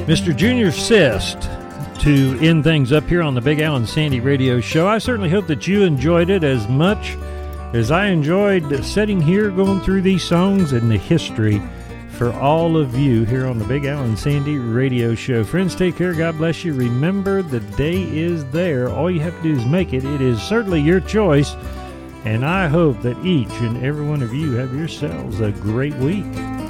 Mr. Junior Sist to end things up here on the Big Al and Sandy Radio Show. I certainly hope that you enjoyed it as much as I enjoyed sitting here going through these songs and the history for all of you here on the Big Al and Sandy Radio Show. Friends, take care. God bless you. Remember, the day is there. All you have to do is make it. It is certainly your choice. And I hope that each and every one of you have yourselves a great week.